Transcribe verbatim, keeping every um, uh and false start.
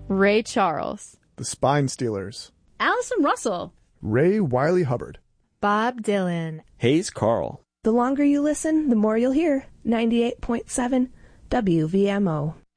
Ray Charles, The Spine Stealers, Allison Russell, Ray Wiley Hubbard, Bob Dylan, Hayes Carl. The longer you listen, the more you'll hear. ninety-eight point seven W V M O.